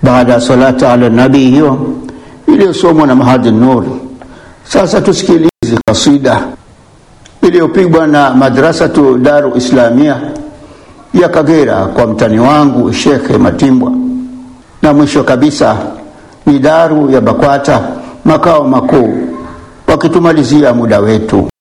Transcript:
baada ya salati ala nabii hiyo iliyosomwa na Mahadi Nur. Sasa tusikilize kasida iliyopigwa na Madrasatu Daru Islamia ya Kagera kwa mtani wangu Sheikh Matimbwa, na mwisho kabisa ni Daru ya Bakwata makao makuu, wakitumalizia muda wetu.